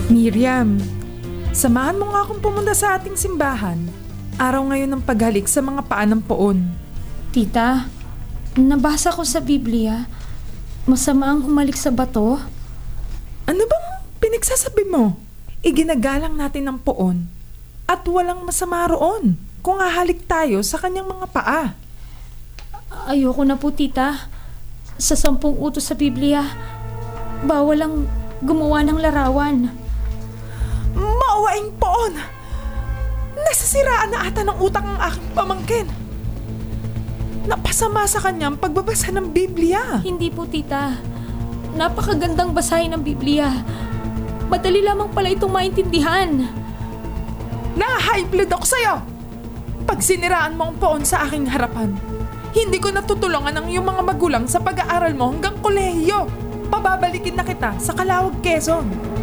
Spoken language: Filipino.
Miriam, samahan mo nga akong pumunta sa ating simbahan. Araw ngayon ng paghalik sa mga paa ng poon. Tita, nabasa ko sa Biblia, masama ang humalik sa bato. Ano bang pinagsasabi mo? Iginagalang natin ang poon at walang masama roon kung hahalik tayo sa kanyang mga paa. Ayoko na po, tita. Sa 10 utos sa Biblia, bawal ang gumawa ng larawan. Maawaing poon! Nasasiraan na ata ng utak ang aking pamangkin. Napasama sa kanyang pagbabasa ng Biblia. Hindi po, tita. Napakagandang basahin ng Biblia. Madali lamang pala itong maintindihan. Na-high blood ako sa'yo! Pag siniraan mo ang poon sa aking harapan, hindi ko natutulungan ang iyong mga magulang sa pag-aaral mo hanggang kolehiyo. Pababalikin na kita sa Calauag, Quezon.